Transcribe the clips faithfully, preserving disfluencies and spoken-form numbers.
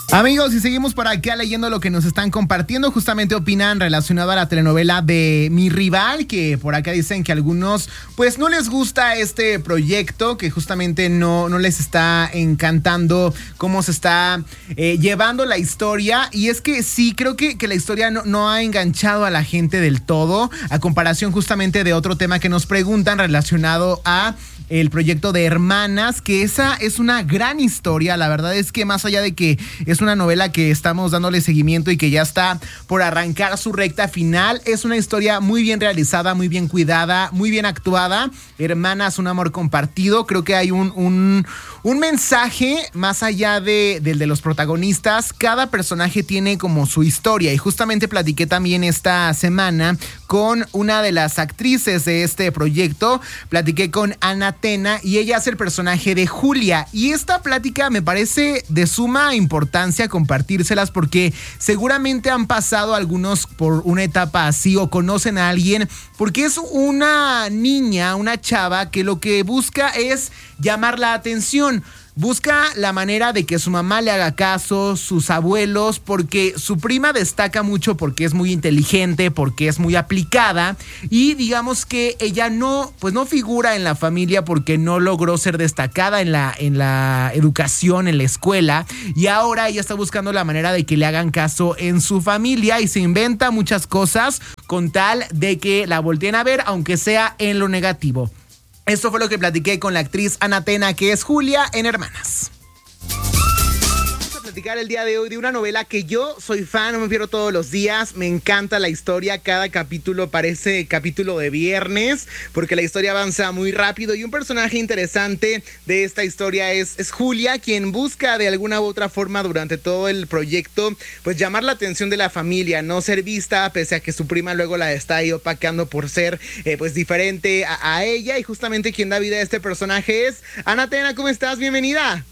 Amigos, y seguimos por acá leyendo lo que nos están compartiendo. Justamente opinan relacionado a la telenovela de Mi Rival, que por acá dicen que a algunos pues no les gusta este proyecto, que justamente no, no les está encantando cómo se está eh, llevando la historia. Y es que sí, creo que, que la historia no, no ha enganchado a la gente del todo, a comparación justamente de otro tema que nos preguntan relacionado a el proyecto de Hermanas, que esa es una gran historia. La verdad es que más allá de que es una novela que estamos dándole seguimiento y que ya está por arrancar su recta final, es una historia muy bien realizada, muy bien cuidada, muy bien actuada. Hermanas, un amor compartido. Creo que hay un, un, un mensaje más allá de, del de los protagonistas. Cada personaje tiene como su historia, y justamente platiqué también esta semana con una de las actrices de este proyecto. Platiqué con Ana Tena y ella hace el personaje de Julia, y esta plática me parece de suma importancia compartírselas, porque seguramente han pasado algunos por una etapa así o conocen a alguien, porque es una niña, una chava que lo que busca es llamar la atención. Busca la manera de que su mamá le haga caso, sus abuelos, porque su prima destaca mucho porque es muy inteligente, porque es muy aplicada, y digamos que ella no, pues no figura en la familia porque no logró ser destacada en la, en la educación, en la escuela, y ahora ella está buscando la manera de que le hagan caso en su familia y se inventa muchas cosas con tal de que la volteen a ver, aunque sea en lo negativo. Esto fue lo que platiqué con la actriz Ana Tena, que es Julia en Hermanas. Vamos a platicar el día de hoy de una novela que yo soy fan, no me pierdo todos los días. Me encanta la historia, cada capítulo parece capítulo de viernes, porque la historia avanza muy rápido, y un personaje interesante de esta historia es, es Julia, quien busca de alguna u otra forma durante todo el proyecto pues llamar la atención de la familia, no ser vista, pese a que su prima luego la está ahí opacando por ser eh, pues diferente a, a ella. Y justamente quien da vida a este personaje es Ana Tena. ¿Cómo estás? Bienvenida.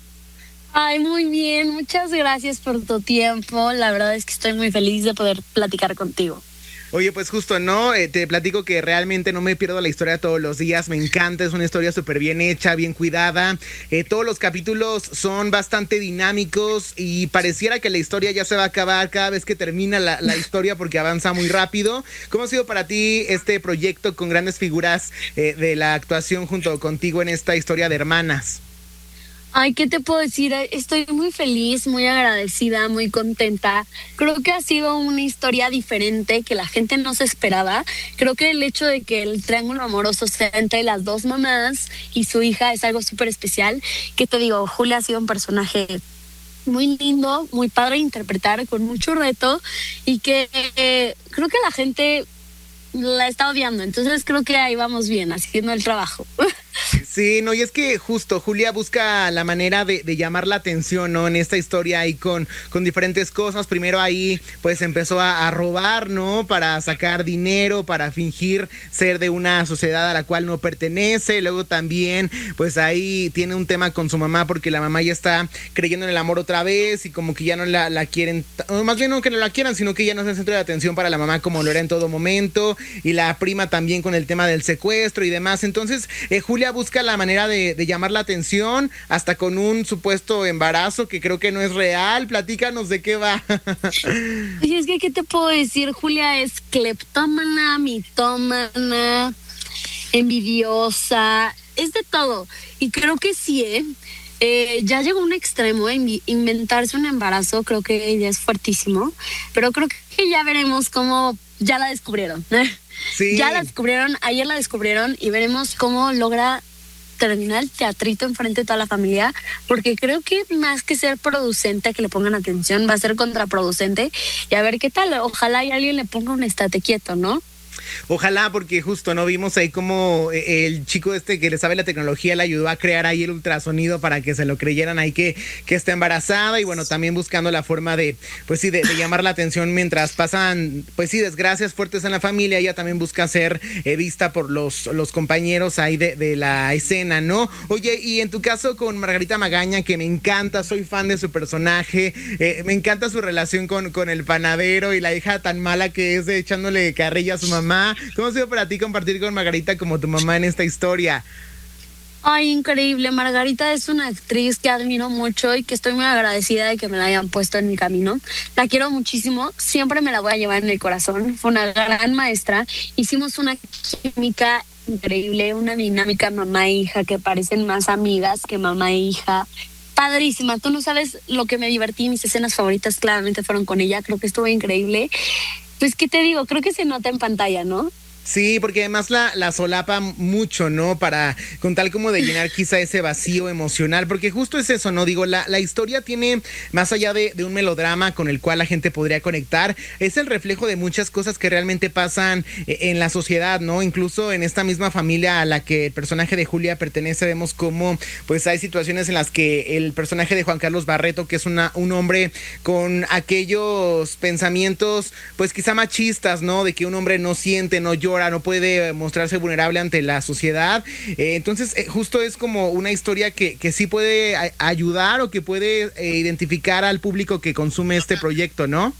Ay, muy bien, muchas gracias por tu tiempo. La verdad es que estoy muy feliz de poder platicar contigo. Oye, pues justo, ¿no? Eh, te platico que realmente no me pierdo la historia todos los días. Me encanta, es una historia súper bien hecha, bien cuidada. Eh, todos los capítulos son bastante dinámicos y pareciera que la historia ya se va a acabar cada vez que termina la, la historia, porque avanza muy rápido. ¿Cómo ha sido para ti este proyecto con grandes figuras eh, de la actuación junto contigo en esta historia de Hermanas? Ay, ¿qué te puedo decir? Estoy muy feliz, muy agradecida, muy contenta. Creo que ha sido una historia diferente que la gente no se esperaba. Creo que el hecho de que el triángulo amoroso sea entre las dos mamás y su hija es algo súper especial. ¿Qué te digo? Julia ha sido un personaje muy lindo, muy padre de interpretar, con mucho reto, y que eh, creo que la gente la está odiando. Entonces creo que ahí vamos bien, haciendo el trabajo. Sí, no, y es que justo Julia busca la manera de, de llamar la atención, ¿no? En esta historia ahí con, con diferentes cosas. Primero ahí pues empezó a, a robar, ¿no? Para sacar dinero, para fingir ser de una sociedad a la cual no pertenece. Luego también pues ahí tiene un tema con su mamá, porque la mamá ya está creyendo en el amor otra vez y como que ya no la, la quieren, o más bien no que no la quieran, sino que ya no es el centro de atención para la mamá como lo era en todo momento. Y la prima también con el tema del secuestro y demás. Entonces eh, Julia busca la manera de, de llamar la atención, hasta con un supuesto embarazo que creo que no es real. Platícanos de qué va. Y es que, ¿qué te puedo decir? Julia es cleptómana, mitómana, envidiosa, es de todo. Y creo que sí, ¿eh? Eh, ya llegó a un extremo en inventarse un embarazo. Creo que ella es fuertísimo, pero creo que ya veremos cómo ya la descubrieron. Sí. Ya la descubrieron, ayer la descubrieron, y veremos cómo logra terminar el teatrito enfrente de toda la familia, porque creo que más que ser producente, que le pongan atención, va a ser contraproducente. Y a ver qué tal, ojalá y alguien le ponga un estate quieto, ¿no? Ojalá, porque justo no vimos ahí como el chico este que le sabe la tecnología le ayudó a crear ahí el ultrasonido para que se lo creyeran ahí que, que está embarazada. Y bueno, también buscando la forma de, pues sí, de, de llamar la atención mientras pasan, pues sí, desgracias fuertes en la familia. Ella también busca ser eh, vista por los, los compañeros ahí de, de la escena, ¿no? Oye, y en tu caso con Margarita Magaña, que me encanta, soy fan de su personaje, eh, me encanta su relación con, con el panadero y la hija tan mala que es, de echándole carrilla a su mamá. ¿Cómo ha sido para ti compartir con Margarita como tu mamá en esta historia? Ay, increíble. Margarita es una actriz que admiro mucho y que estoy muy agradecida de que me la hayan puesto en mi camino. La quiero muchísimo, siempre me la voy a llevar en el corazón. Fue una gran maestra. Hicimos una química increíble, una dinámica mamá e hija que parecen más amigas que mamá e hija. Padrísima, tú no sabes lo que me divertí. Mis escenas favoritas claramente fueron con ella. Creo que estuvo increíble. Pues, ¿qué te digo? Creo que se nota en pantalla, ¿no? Sí, porque además la, la solapa mucho, ¿no? Para, con tal como de llenar quizá ese vacío emocional, porque justo es eso, ¿no? Digo, la, la historia tiene, más allá de, de un melodrama con el cual la gente podría conectar, es el reflejo de muchas cosas que realmente pasan en la sociedad, ¿no? Incluso en esta misma familia a la que el personaje de Julia pertenece, vemos cómo, pues, hay situaciones en las que el personaje de Juan Carlos Barreto, que es una, un hombre con aquellos pensamientos, pues, quizá machistas, ¿no? De que un hombre no siente, no llora, no puede mostrarse vulnerable ante la sociedad. Eh, entonces, eh, justo es como una historia que, que sí puede a- ayudar o que puede eh, identificar al público que consume este proyecto, ¿no?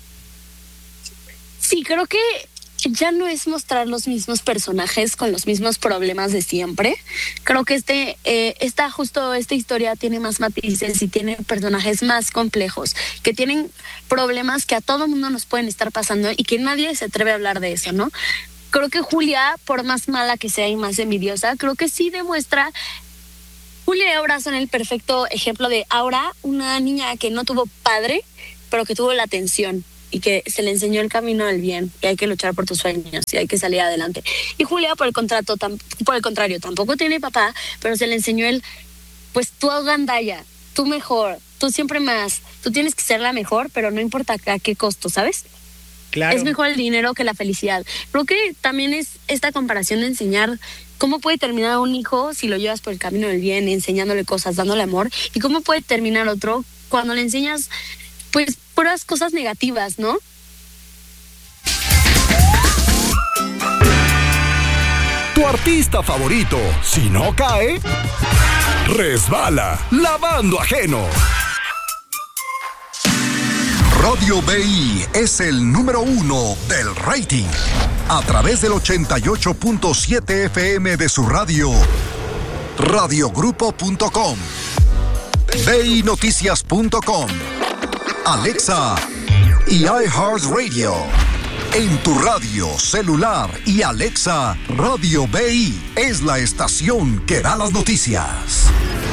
Sí, creo que ya no es mostrar los mismos personajes con los mismos problemas de siempre. Creo que este, eh, esta, justo esta historia tiene más matices y tiene personajes más complejos, que tienen problemas que a todo mundo nos pueden estar pasando y que nadie se atreve a hablar de eso, ¿no? Creo que Julia, por más mala que sea y más envidiosa, creo que sí demuestra. Julia y Aura son el perfecto ejemplo de Aura, una niña que no tuvo padre, pero que tuvo la atención y que se le enseñó el camino del bien, que hay que luchar por tus sueños y hay que salir adelante. Y Julia, por el contrato, tam, por el contrario, tampoco tiene papá, pero se le enseñó el, pues tú agandalla, tú mejor, tú siempre más, tú tienes que ser la mejor, pero no importa a qué costo, ¿sabes? Claro. Es mejor el dinero que la felicidad. Creo que también es esta comparación de enseñar cómo puede terminar un hijo si lo llevas por el camino del bien, enseñándole cosas, dándole amor, y cómo puede terminar otro cuando le enseñas, pues, puras cosas negativas, ¿no? Tu artista favorito, si no cae, resbala, lavando ajeno. Radio B I es el número uno del rating. A través del ochenta y ocho punto siete F M de su radio, radiogrupo punto com, B I Noticias punto com, Alexa y iHeartRadio. En tu radio, celular y Alexa, Radio B I es la estación que da las noticias.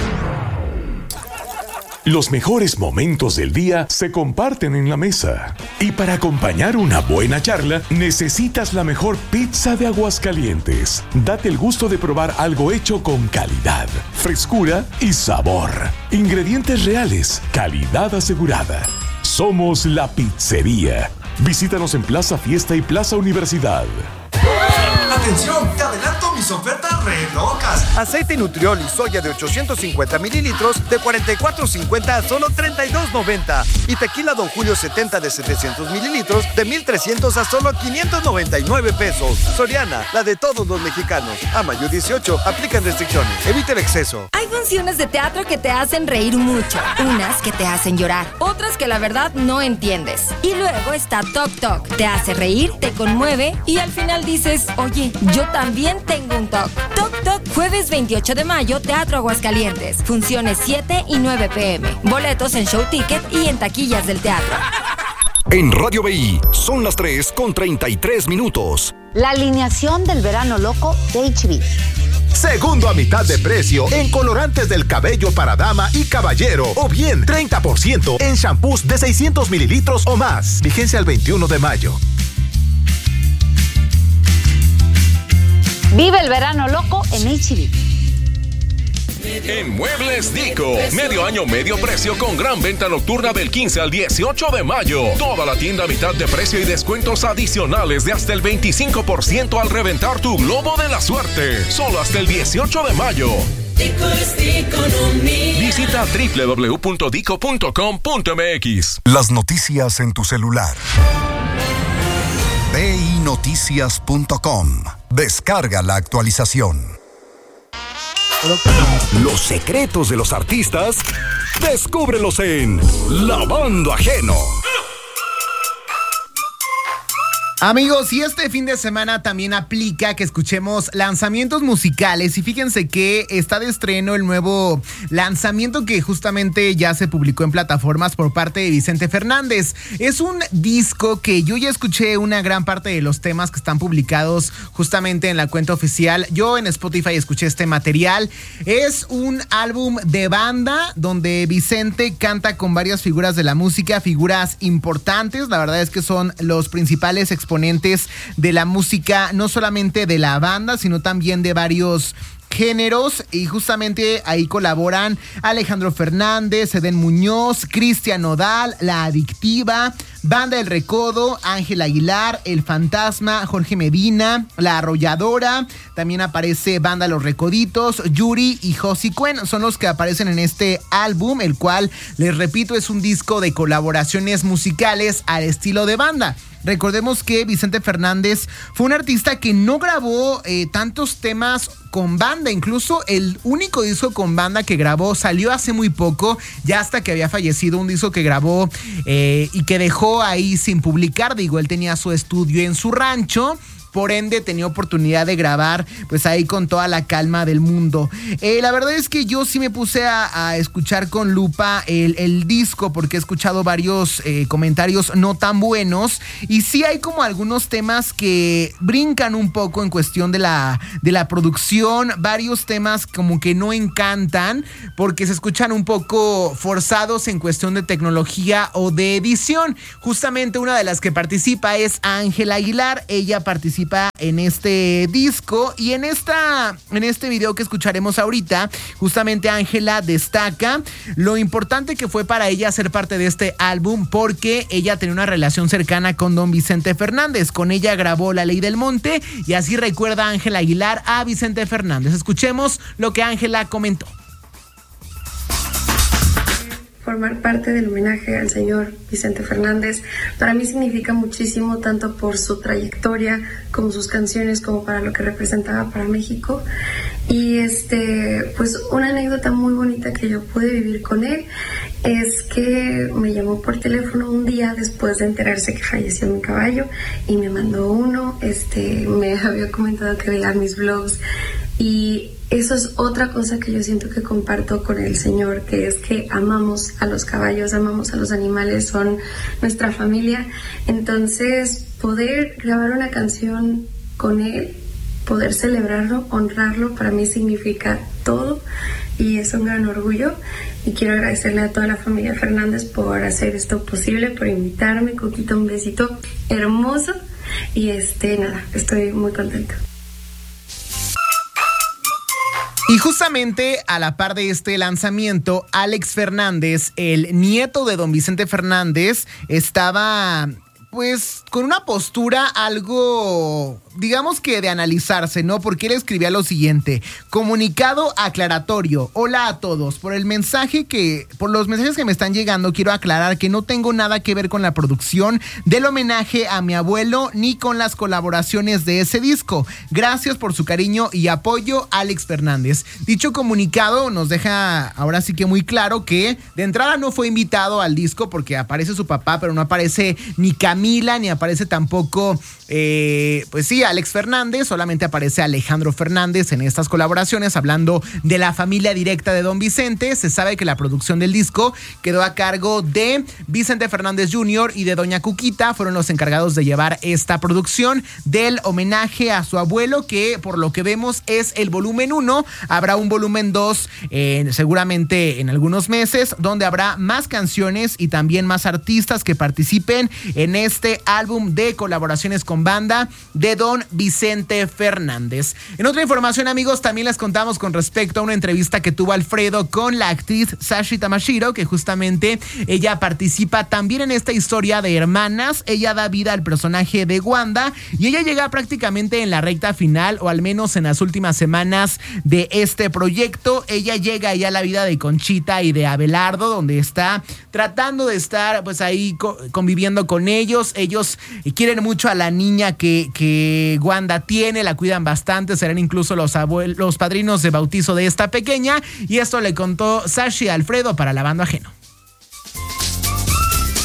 Los mejores momentos del día se comparten en la mesa. Y para acompañar una buena charla, necesitas la mejor pizza de Aguascalientes. Date el gusto de probar algo hecho con calidad, frescura y sabor. Ingredientes reales, calidad asegurada. Somos La Pizzería. Visítanos en Plaza Fiesta y Plaza Universidad. ¡Atención! ¡Te adelanto mis ofertas re locas! Aceite Nutriol y soya de ochocientos cincuenta mililitros de cuarenta y cuatro cincuenta a solo treinta y dos noventa. Y tequila Don Julio setenta de setecientos mililitros de mil trescientos a solo quinientos noventa y nueve pesos. Soriana, la de todos los mexicanos. A mayo dieciocho, aplican restricciones. Evita el exceso. Hay funciones de teatro que te hacen reír mucho. Unas que te hacen llorar. Otras que la verdad no entiendes. Y luego está Toc Toc. Te hace reír, te conmueve y al final dices, oye, yo también tengo un Toc. Toc Toc, jueves veintiocho de mayo, Teatro Aguascalientes. Funciones siete y nueve p m. Boletos en Show Ticket y en taquillas del teatro. En Radio B I son las tres con treinta y tres minutos. La alineación del verano loco de H B. Segundo a mitad de precio en colorantes del cabello para dama y caballero. O bien treinta por ciento en shampoos de seiscientos mililitros o más. Vigencia el veintiuno de mayo. Vive el verano loco en H B. En Muebles Dico, medio año, medio precio con gran venta nocturna del quince al dieciocho de mayo. Toda la tienda a mitad de precio y descuentos adicionales de hasta el veinticinco por ciento al reventar tu globo de la suerte. Solo hasta el dieciocho de mayo. Dico es economía. Visita doble u doble u doble u punto dico punto com punto m x. Las noticias en tu celular. B I Noticias punto com. Descarga la actualización. Los secretos de los artistas, descúbrelos en Lavando Ajeno. Amigos, y este fin de semana también aplica que escuchemos lanzamientos musicales. Y fíjense que está de estreno el nuevo lanzamiento que justamente ya se publicó en plataformas por parte de Vicente Fernández. Es un disco que yo ya escuché una gran parte de los temas que están publicados justamente en la cuenta oficial. Yo en Spotify escuché este material. Es un álbum de banda donde Vicente canta con varias figuras de la música, figuras importantes. La verdad es que son los principales exponentes de la música, no solamente de la banda, sino también de varios géneros, y justamente ahí colaboran Alejandro Fernández, Edén Muñoz, Cristian Nodal, La Adictiva, Banda El Recodo, Ángel Aguilar, El Fantasma, Jorge Medina, La Arrolladora, también aparece Banda Los Recoditos, Yuri y Josi Cuen, son los que aparecen en este álbum, el cual, les repito, es un disco de colaboraciones musicales al estilo de banda. Recordemos que Vicente Fernández fue un artista que no grabó eh, tantos temas con banda. Incluso el único disco con banda que grabó salió hace muy poco, ya hasta que había fallecido, un disco que grabó eh, y que dejó ahí sin publicar. Digo, él tenía su estudio en su rancho, por ende tenía oportunidad de grabar pues ahí con toda la calma del mundo. Eh, la verdad es que yo sí me puse a, a escuchar con lupa el, el disco, porque he escuchado varios eh, comentarios no tan buenos, y sí hay como algunos temas que brincan un poco en cuestión de la, de la producción, varios temas como que no encantan porque se escuchan un poco forzados en cuestión de tecnología o de edición. Justamente una de las que participa es Ángel Aguilar, ella participa en este disco, y en esta en este video que escucharemos ahorita, justamente Ángela destaca lo importante que fue para ella ser parte de este álbum, porque ella tenía una relación cercana con don Vicente Fernández. Con ella grabó La Ley del Monte, y así recuerda Ángela Aguilar a Vicente Fernández. Escuchemos lo que Ángela comentó. Formar parte del homenaje al señor Vicente Fernández para mí significa muchísimo, tanto por su trayectoria como sus canciones, como para lo que representaba para México. Y este, pues una anécdota muy bonita que yo pude vivir con él es que me llamó por teléfono un día después de enterarse que falleció mi caballo, y me mandó uno. Este, me había comentado que veía mis vlogs, y eso es otra cosa que yo siento que comparto con el señor, que es que amamos a los caballos, amamos a los animales, son nuestra familia. Entonces, poder grabar una canción con él, poder celebrarlo, honrarlo, para mí significa todo, y es un gran orgullo. Y quiero agradecerle a toda la familia Fernández por hacer esto posible, por invitarme. Coquito, un besito hermoso, y este, nada, estoy muy contenta. Y justamente a la par de este lanzamiento, Alex Fernández, el nieto de don Vicente Fernández, estaba pues con una postura algo, digamos que de analizarse, ¿no? Porque él escribía lo siguiente: comunicado aclaratorio. Hola a todos. Por el mensaje que, por los mensajes que me están llegando, quiero aclarar que no tengo nada que ver con la producción del homenaje a mi abuelo ni con las colaboraciones de ese disco. Gracias por su cariño y apoyo, Alex Fernández. Dicho comunicado nos deja ahora sí que muy claro que de entrada no fue invitado al disco, porque aparece su papá, pero no aparece ni Camila, ni aparece tampoco, eh, pues sí, Alex Fernández. Solamente aparece Alejandro Fernández en estas colaboraciones, hablando de la familia directa de don Vicente. Se sabe que la producción del disco quedó a cargo de Vicente Fernández junior y de doña Cuquita. Fueron los encargados de llevar esta producción del homenaje a su abuelo, que por lo que vemos es el volumen uno. Habrá un volumen dos eh, seguramente en algunos meses, donde habrá más canciones y también más artistas que participen en este álbum de colaboraciones con banda de don Vicente Fernández. En otra información, amigos, también les contamos con respecto a una entrevista que tuvo Alfredo con la actriz Sashi Tamashiro, que justamente ella participa también en esta historia de hermanas. Ella da vida al personaje de Wanda, y ella llega prácticamente en la recta final, o al menos en las últimas semanas de este proyecto. Ella llega ya a la vida de Conchita y de Abelardo, donde está tratando de estar pues ahí co- conviviendo con ellos. Ellos quieren mucho a la niña que, que Wanda tiene, la cuidan bastante, serán incluso los abuelos, los padrinos de bautizo de esta pequeña, y esto le contó Sashi a Alfredo para Lavando Ajeno.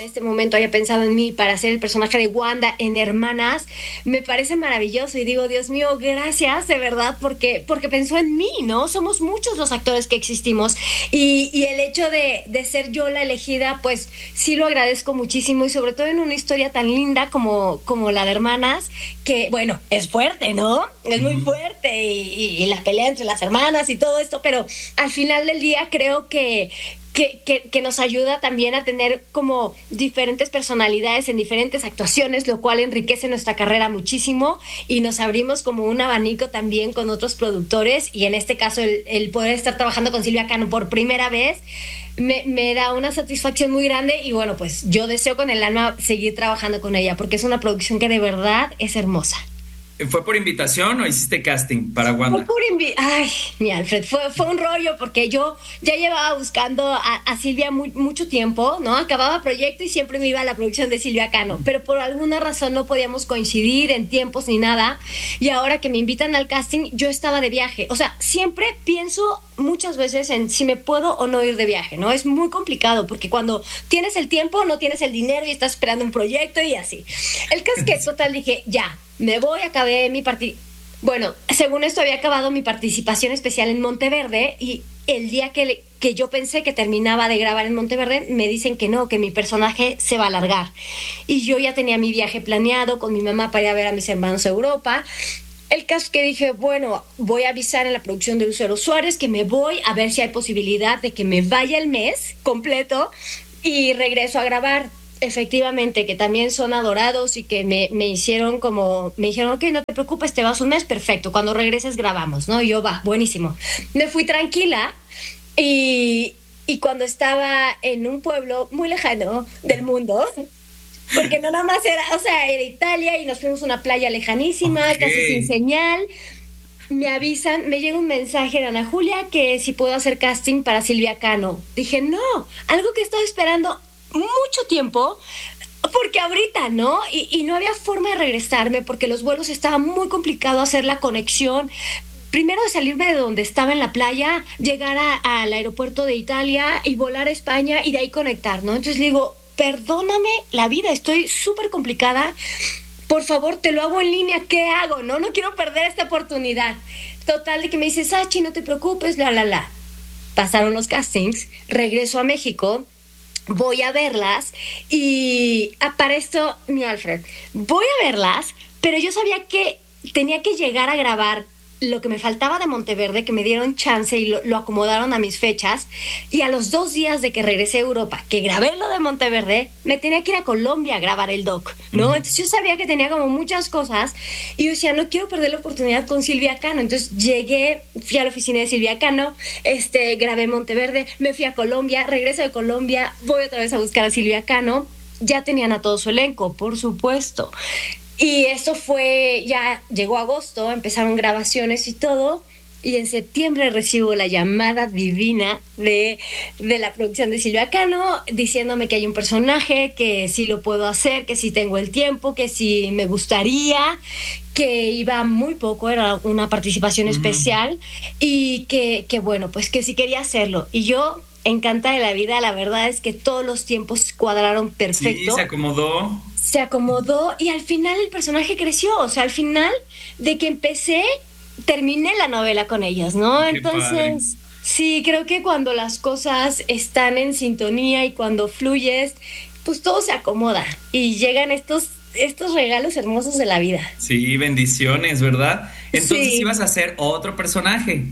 este momento haya pensado en mí para hacer el personaje de Wanda en Hermanas, me parece maravilloso y digo, Dios mío, gracias de verdad porque, porque pensó en mí, ¿no? Somos muchos los actores que existimos y, y el hecho de, de ser yo la elegida, pues sí lo agradezco muchísimo y sobre todo en una historia tan linda como, como la de Hermanas, que bueno, es fuerte, ¿no? Es muy fuerte y, y, y la pelea entre las hermanas y todo esto, pero al final del día creo que Que, que, que nos ayuda también a tener como diferentes personalidades en diferentes actuaciones, lo cual enriquece nuestra carrera muchísimo y nos abrimos como un abanico también con otros productores y en este caso el, el poder estar trabajando con Silvia Cano por primera vez me, me da una satisfacción muy grande y bueno, pues yo deseo con el alma seguir trabajando con ella porque es una producción que de verdad es hermosa. ¿Fue por invitación o hiciste casting para Wanda? Fue por invi- Ay, mi Alfred, fue, fue un rollo porque yo ya llevaba buscando a, a Silvia muy, mucho tiempo, ¿no? Acababa proyecto y siempre me iba a la producción de Silvia Cano, pero por alguna razón no podíamos coincidir en tiempos ni nada y ahora que me invitan al casting, yo estaba de viaje. O sea, siempre pienso muchas veces en si me puedo o no ir de viaje, ¿no? Es muy complicado porque cuando tienes el tiempo, no tienes el dinero y estás esperando un proyecto y así. El caso es que total dije, ya, me voy, acabé mi participación. Bueno, según esto había acabado mi participación especial en Monteverde y el día que, le, que yo pensé que terminaba de grabar en Monteverde, me dicen que no, que mi personaje se va a alargar. Y yo ya tenía mi viaje planeado con mi mamá para ir a ver a mis hermanos a Europa. El caso es que dije, bueno, voy a avisar en la producción de Lucero Suárez que me voy a ver si hay posibilidad de que me vaya el mes completo y regreso a grabar. Efectivamente, que también son adorados y que me, me hicieron como, me dijeron, ok, no te preocupes, te vas un mes, perfecto, cuando regreses grabamos, ¿no? Y yo, va, buenísimo. Me fui tranquila y, y cuando estaba en un pueblo muy lejano del mundo, porque no nada más era, o sea, era Italia y nos fuimos a una playa lejanísima, okay, casi sin señal, me avisan, me llega un mensaje de Ana Julia que si puedo hacer casting para Silvia Cano. Dije, no, algo que estaba esperando mucho tiempo, porque ahorita, ¿no? Y, y no había forma de regresarme porque los vuelos estaban muy complicados hacer la conexión. Primero de salirme de donde estaba en la playa, llegar a, al aeropuerto de Italia y volar a España y de ahí conectar, ¿no? Entonces le digo, perdóname la vida, estoy súper complicada. Por favor, te lo hago en línea, ¿qué hago? No, no quiero perder esta oportunidad. Total, de que me dice, Sachi, no te preocupes, la, la, la. Pasaron los castings, regreso a México, voy a verlas y para esto, mi Alfred, voy a verlas, pero yo sabía que tenía que llegar a grabar lo que me faltaba de Monteverde, que me dieron chance y lo, lo acomodaron a mis fechas, y a los dos días de que regresé a Europa, que grabé lo de Monteverde, me tenía que ir a Colombia a grabar el doc, ¿no? Uh-huh. Entonces yo sabía que tenía como muchas cosas, y yo decía, no quiero perder la oportunidad con Silvia Cano. Entonces llegué, fui a la oficina de Silvia Cano, este, grabé Monteverde, me fui a Colombia, regreso de Colombia, voy otra vez a buscar a Silvia Cano, ya tenían a todo su elenco, por supuesto. Y eso fue, ya llegó agosto, empezaron grabaciones y todo, y en septiembre recibo la llamada divina de, de la producción de Silvia Cano, diciéndome que hay un personaje, que sí lo puedo hacer, que sí tengo el tiempo, que sí me gustaría, que iba muy poco, era una participación uh-huh. especial, y que, que bueno, pues que sí quería hacerlo. Y yo, encantada de la vida, la verdad es que todos los tiempos cuadraron perfecto. Sí, se acomodó. Se acomodó y al final el personaje creció, o sea, al final de que empecé, terminé la novela con ellas, ¿no? Qué Entonces, padre. Sí, creo que cuando las cosas están en sintonía y cuando fluyes, pues todo se acomoda y llegan estos, estos regalos hermosos de la vida. Sí, bendiciones, ¿verdad? Entonces Sí. ibas a hacer otro personaje.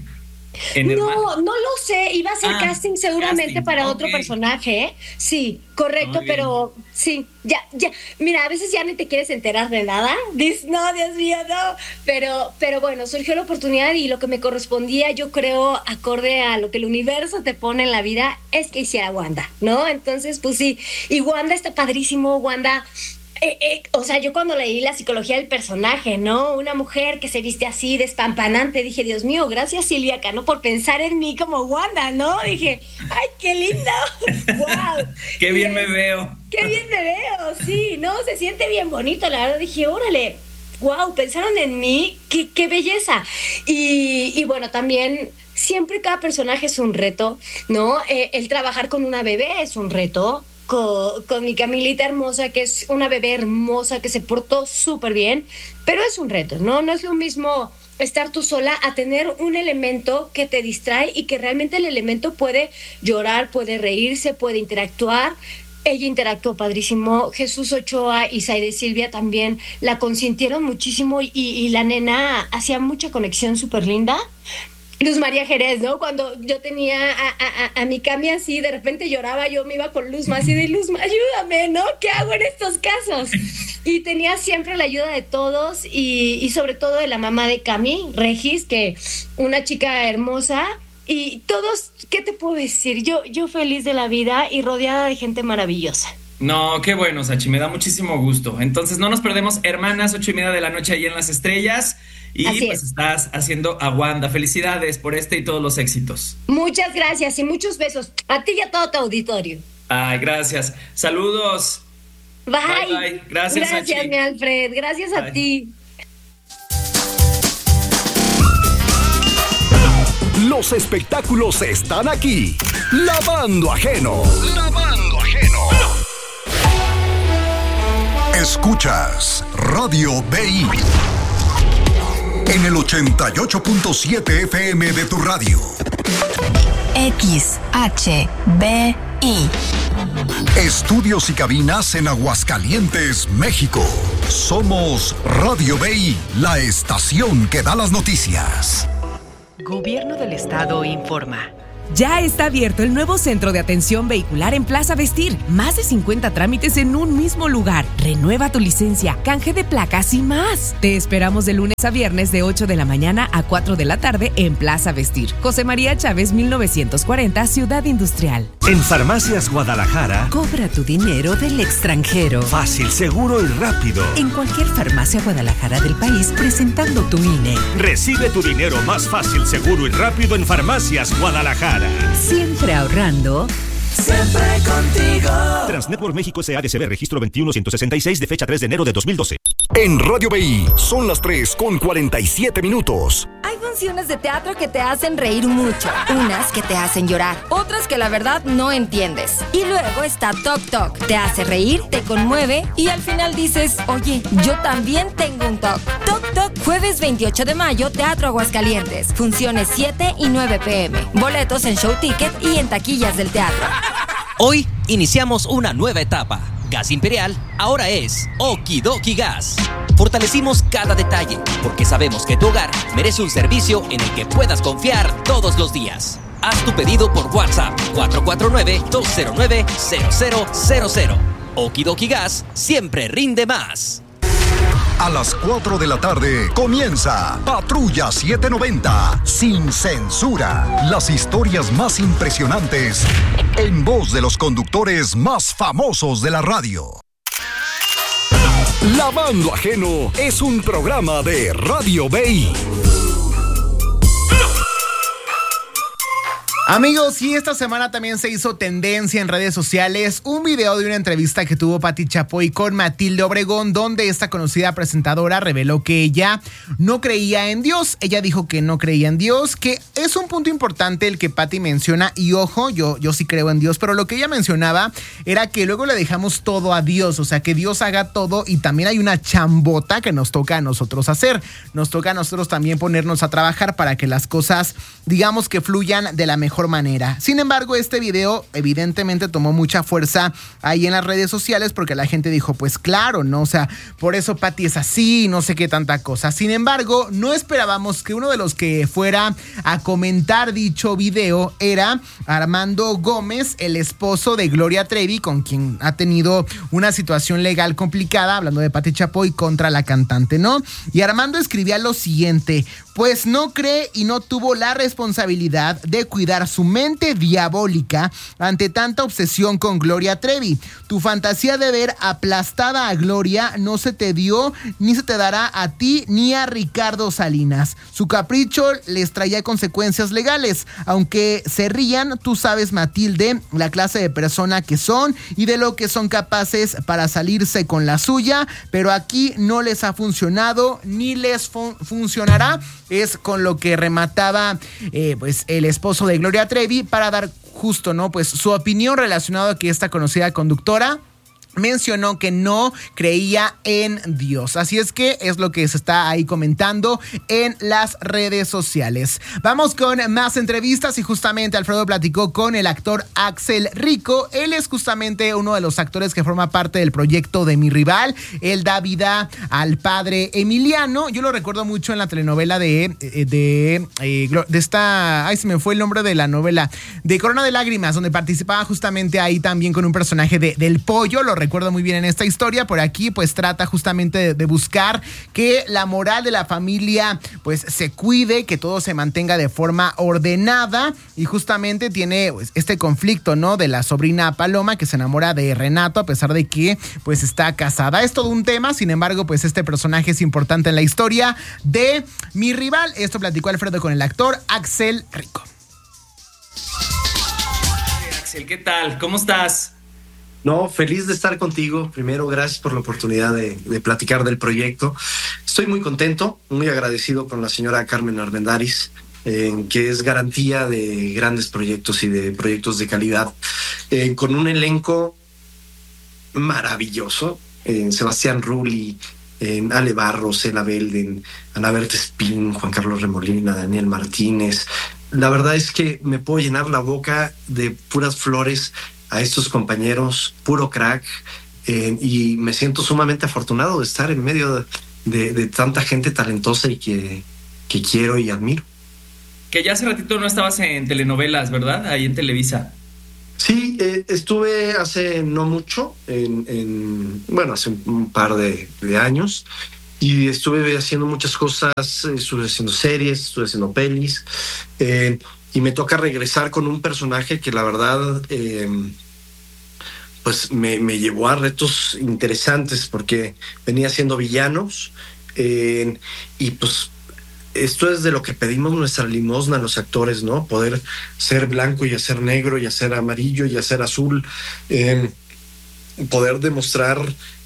No, no lo sé, iba a hacer ah, casting seguramente casting, para okay. otro personaje, ¿eh? Sí, correcto, Muy bien. pero sí, ya, ya, mira, a veces ya ni te quieres enterar de nada, dices, no, Dios mío, no, pero, pero bueno, surgió la oportunidad y lo que me correspondía, yo creo, acorde a lo que el universo te pone en la vida, es que hiciera Wanda, ¿no? Entonces, pues sí, y Wanda está padrísimo, Wanda... Eh, eh, o sea, yo cuando leí la psicología del personaje, ¿no? Una mujer que se viste así, despampanante, dije, Dios mío, gracias Silvia Cano por pensar en mí como Wanda, ¿no? Dije, ¡ay, qué lindo! ¡Wow! ¡Qué bien me veo! ¡Qué bien me veo! Sí, ¿no? Se siente bien bonito, la verdad. Dije, órale, wow, pensaron en mí, qué, qué belleza. Y, y bueno, también... Siempre cada personaje es un reto, ¿no? Eh, el trabajar con una bebé es un reto. con, con mi Camilita hermosa, que es una bebé hermosa, que se portó súper bien, pero es un reto, ¿no? No es lo mismo estar tú sola a tener un elemento que te distrae y que realmente el elemento puede llorar, puede reírse, puede interactuar. Ella interactuó padrísimo. Jesús Ochoa y Saide Silvia también la consintieron muchísimo y, y la nena hacía mucha conexión súper linda. Luz María Jerez, ¿no? Cuando yo tenía a, a, a mi Cami así, de repente lloraba, yo me iba con Luzma así de Luzma, ayúdame, ¿no? ¿Qué hago en estos casos? Y tenía siempre la ayuda de todos y, y sobre todo de la mamá de Cami, Regis, que una chica hermosa. Y todos, ¿qué te puedo decir? Yo, yo feliz de la vida y rodeada de gente maravillosa. No, qué bueno, Sachi, me da muchísimo gusto. Entonces no nos perdemos, hermanas, ocho y media de la noche ahí en Las Estrellas. Y Así pues es. Estás haciendo a Wanda. Felicidades por este y todos los éxitos. Muchas gracias y muchos besos a ti y a todo tu auditorio. Ay, gracias. Saludos. Bye. Bye, bye. Gracias, Gracias, Sachi. mi Alfred. Gracias Bye. a ti. Los espectáculos están aquí. Lavando Ajeno. Lavando Ajeno. Escuchas Radio B I en el ochenta y ocho punto siete F M de tu radio. X H B I. Estudios y cabinas en Aguascalientes, México. Somos Radio B I, la estación que da las noticias. Gobierno del Estado informa. Ya está abierto el nuevo centro de atención vehicular en Plaza Vestir. Más de cincuenta trámites en un mismo lugar. Renueva tu licencia, canje de placas y más. Te esperamos de lunes a viernes de ocho de la mañana a cuatro de la tarde en Plaza Vestir. José María Chávez, mil novecientos cuarenta, Ciudad Industrial. En Farmacias Guadalajara, Cobra tu dinero del extranjero. fácil, seguro y rápido. En cualquier farmacia Guadalajara del país presentando tu I N E. Recibe tu dinero más fácil, seguro y rápido en Farmacias Guadalajara. Siempre ahorrando. Siempre contigo. Transnetwork México S A D C B registro veintiuno ciento sesenta y seis de fecha tres de enero de dos mil doce. En Radio B I son las tres con cuarenta y siete minutos. Hay funciones de teatro que te hacen reír mucho, unas que te hacen llorar, otras que la verdad no entiendes. Y luego está Toc Toc, te hace reír, te conmueve y al final dices, oye, yo también tengo un Toc. Toc Toc, jueves veintiocho de mayo, Teatro Aguascalientes, funciones siete y nueve p m. Boletos en Show Ticket y en taquillas del teatro. Hoy iniciamos una nueva etapa. Gas Imperial ahora es Okidoki Gas. Fortalecimos cada detalle porque sabemos que tu hogar merece un servicio en el que puedas confiar todos los días. Haz tu pedido por WhatsApp cuatro cuatro nueve, dos cero nueve, cero cero cero cero. Okidoki Gas siempre rinde más. A las cuatro de la tarde comienza Patrulla setecientos noventa, sin censura. Las historias más impresionantes en voz de los conductores más famosos de la radio. Lavando Ajeno es un programa de Radio B I. Amigos, y esta semana también se hizo tendencia en redes sociales un video de una entrevista que tuvo Pati Chapoy con Matilde Obregón, donde esta conocida presentadora reveló que ella no creía en Dios. Ella dijo que no creía en Dios, que es un punto importante el que Pati menciona, y ojo, yo, yo sí creo en Dios, pero lo que ella mencionaba era que luego le dejamos todo a Dios, o sea, que Dios haga todo, y también hay una chambota que nos toca a nosotros hacer. Nos toca a nosotros también ponernos a trabajar para que las cosas, digamos, que fluyan de la mejor manera. Sin embargo, este video evidentemente tomó mucha fuerza ahí en las redes sociales porque la gente dijo, pues claro, ¿no? O sea, por eso Pati es así, no sé qué tanta cosa. Sin embargo, no esperábamos que uno de los que fuera a comentar dicho video era Armando Gómez, el esposo de Gloria Trevi, con quien ha tenido una situación legal complicada, hablando de Pati Chapoy, contra la cantante, ¿no? Y Armando escribía lo siguiente: pues no cree y no tuvo la responsabilidad de cuidar su mente diabólica ante tanta obsesión con Gloria Trevi. Tu fantasía de ver aplastada a Gloria no se te dio ni se te dará a ti ni a Ricardo Salinas. Su capricho les traía consecuencias legales. Aunque se rían, tú sabes, Matilde, la clase de persona que son y de lo que son capaces para salirse con la suya, pero aquí no les ha funcionado ni les fun- funcionará. Es con lo que remataba eh, pues el esposo de Gloria Trevi para dar justo, ¿no? Pues su opinión relacionada a que esta conocida conductora mencionó que no creía en Dios. Así es que es lo que se está ahí comentando en las redes sociales. Vamos con más entrevistas y justamente Alfredo platicó con el actor Axel Rico. Él es justamente uno de los actores que forma parte del proyecto de Mi Rival. Él da vida al padre Emiliano. Yo lo recuerdo mucho en la telenovela de de, de, de esta... Ay, se me fue el nombre de la novela. De Corona de Lágrimas, donde participaba justamente ahí también con un personaje de, del pollo. Lo recuerdo muy bien en esta historia. Por aquí pues trata justamente de, de buscar que la moral de la familia pues se cuide, que todo se mantenga de forma ordenada, y justamente tiene pues, este conflicto, ¿no? De la sobrina Paloma, que se enamora de Renato a pesar de que pues está casada. Es todo un tema, sin embargo pues este personaje es importante en la historia de Mi Rival. Esto platicó Alfredo con el actor Axel Rico. Axel, ¿qué tal? ¿Cómo estás? No, feliz de estar contigo. Primero, gracias por la oportunidad de, de platicar del proyecto. Estoy muy contento, muy agradecido con la señora Carmen Armendáriz, eh, que es garantía de grandes proyectos y de proyectos de calidad, eh, con un elenco maravilloso. Eh, Sebastián Rulli, eh, Ale Barros, Ela Belden, Ana Berta Espín, Juan Carlos Remolina, Daniel Martínez. La verdad es que me puedo llenar la boca de puras flores a estos compañeros, puro crack, eh, y me siento sumamente afortunado de estar en medio de, de, de tanta gente talentosa y que, que quiero y admiro. Que ya hace ratito no estabas en telenovelas, ¿verdad? Ahí en Televisa. Sí, eh, estuve hace no mucho, en, en bueno, hace un par de, de años, y estuve haciendo muchas cosas, estuve haciendo series, estuve haciendo pelis, eh, y me toca regresar con un personaje que la verdad eh, pues me, me llevó a retos interesantes, porque venía siendo villanos, eh, y pues esto es de lo que pedimos nuestra limosna a los actores, ¿no? Poder ser blanco y hacer negro y hacer amarillo y hacer azul, eh, poder demostrar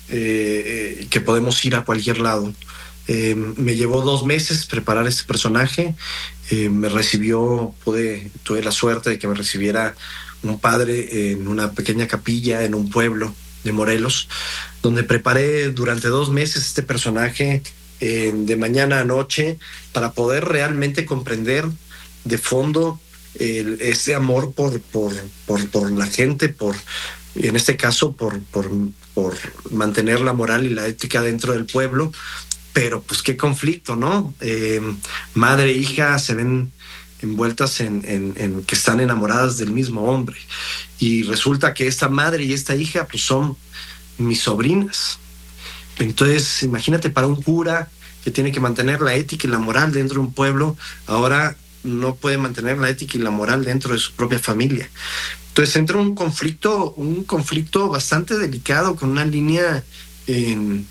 eh, que podemos ir a cualquier lado. Eh, me llevó dos meses preparar este personaje. Eh, me recibió, pude, tuve la suerte de que me recibiera un padre en una pequeña capilla en un pueblo de Morelos, donde preparé durante dos meses este personaje eh, de mañana a noche para poder realmente comprender de fondo eh, ese amor por, por, por, por la gente, por, en este caso por, por, por mantener la moral y la ética dentro del pueblo. Pero pues qué conflicto, ¿no? Eh, madre e hija se ven envueltas en, en, en que están enamoradas del mismo hombre, y resulta que esta madre y esta hija pues son mis sobrinas. Entonces imagínate, para un cura que tiene que mantener la ética y la moral dentro de un pueblo, ahora no puede mantener la ética y la moral dentro de su propia familia. Entonces entra un conflicto, un conflicto bastante delicado, con una línea en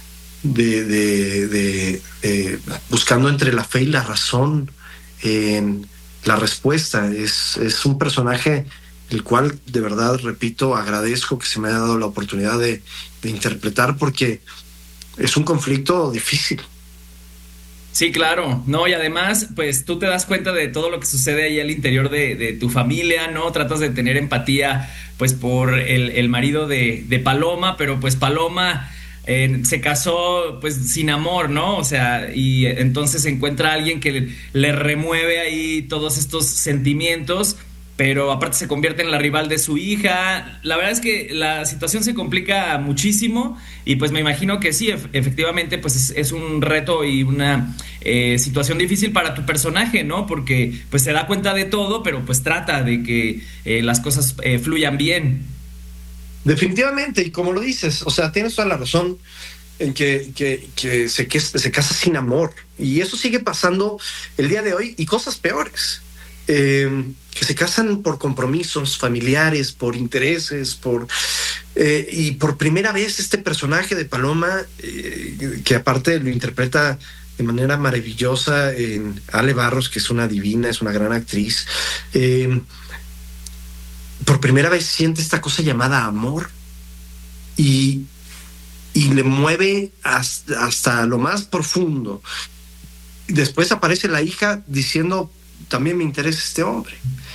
De, de, de, de buscando entre la fe y la razón en la respuesta. Es, es un personaje el cual, de verdad, repito, agradezco que se me haya dado la oportunidad de, de interpretar, porque es un conflicto difícil. Sí, claro, no, y además, pues tú te das cuenta de todo lo que sucede ahí al interior de, de tu familia, ¿no? Tratas de tener empatía, pues, por el, el marido de, de Paloma, pero pues Paloma Eh, se casó pues sin amor, ¿no? O sea, y entonces encuentra a alguien que le, le remueve ahí todos estos sentimientos, pero aparte se convierte en la rival de su hija. La verdad es que la situación se complica muchísimo, y pues me imagino que sí, ef- efectivamente pues es, es un reto y una eh, situación difícil para tu personaje, ¿no? Porque pues se da cuenta de todo, pero pues trata de que eh, las cosas eh, fluyan bien. Definitivamente, y como lo dices, o sea, tienes toda la razón en que, que, que, se, que se casa sin amor, y eso sigue pasando el día de hoy, y cosas peores, eh, que se casan por compromisos familiares, por intereses, por eh, y por primera vez este personaje de Paloma, eh, que aparte lo interpreta de manera maravillosa en Ale Barros, que es una divina, es una gran actriz, eh, por primera vez siente esta cosa llamada amor, y, y le mueve hasta, hasta lo más profundo. Después aparece la hija diciendo, también me interesa este hombre.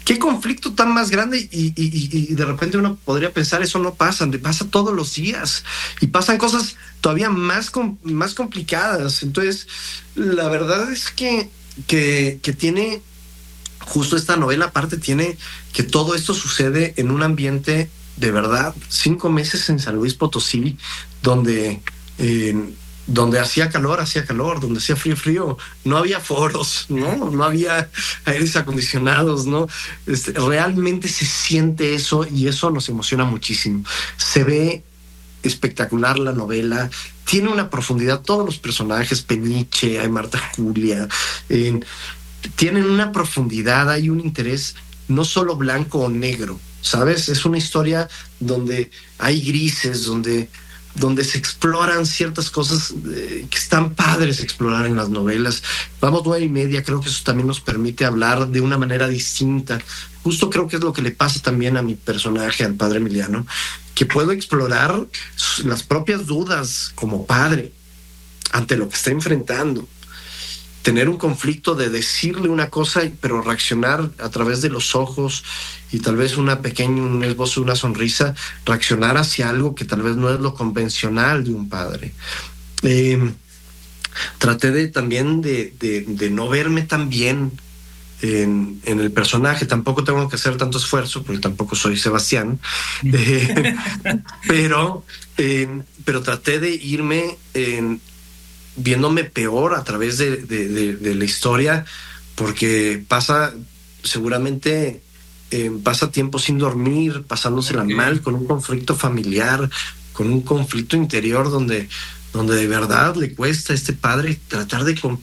qué conflicto tan más grande, y, y, y de repente uno podría pensar, eso no pasa, pasa todos los días, y pasan cosas todavía más, más complicadas. Entonces, la verdad es que, que, que tiene, justo esta novela aparte tiene que todo esto sucede en un ambiente de verdad, cinco meses en San Luis Potosí, donde... Eh, donde hacía calor, hacía calor, donde hacía frío, frío, no había foros, ¿no? No había aires acondicionados, ¿no? Este, realmente se siente eso y eso nos emociona muchísimo. Se ve espectacular la novela, tiene una profundidad, todos los personajes, Peniche, hay Marta Julia, eh, tienen una profundidad, hay un interés no solo blanco o negro, ¿sabes? Es una historia donde hay grises, donde... donde se exploran ciertas cosas eh, que están padres explorar en las novelas. Vamos nueve y media, creo que eso también nos permite hablar de una manera distinta. Justo creo que es lo que le pasa también a mi personaje, al padre Emiliano, que puedo explorar las propias dudas como padre ante lo que está enfrentando. Tener un conflicto de decirle una cosa, pero reaccionar a través de los ojos y tal vez una pequeña, un esbozo, una sonrisa, reaccionar hacia algo que tal vez no es lo convencional de un padre. Eh, traté de también de, de, de no verme tan bien en, en el personaje. Tampoco tengo que hacer tanto esfuerzo, porque tampoco soy Sebastián. Eh, pero, eh, pero traté de irme en... viéndome peor a través de, de, de, de la historia, porque pasa seguramente eh, pasa tiempo sin dormir, pasándosela okay. mal, con un conflicto familiar, con un conflicto interior donde, donde de verdad le cuesta a este padre tratar de comprender